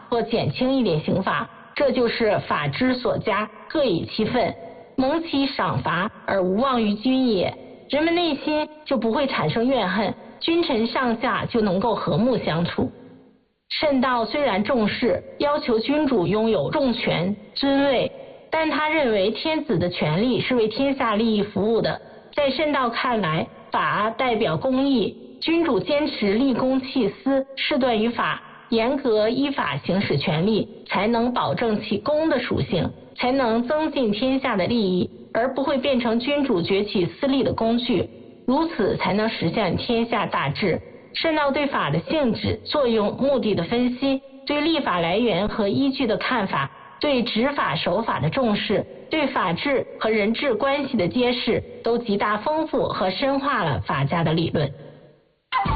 或减轻一点刑罚，这就是法之所加，各以其分，蒙其赏罚而无忘于君也。人们内心就不会产生怨恨，君臣上下就能够和睦相处。圣道虽然重视，要求君主拥有重权尊位，但他认为天子的权力是为天下利益服务的。在圣道看来，法代表公义，君主坚持立公弃私，事断于法，严格依法行使权力，才能保证其公的属性，才能增进天下的利益，而不会变成君主崛起私利的工具，如此才能实现天下大治。圣道对法的性质、作用、目的的分析，对立法来源和依据的看法，对执法守法的重视，对法治和人治关系的揭示，都极大丰富和深化了法家的理论。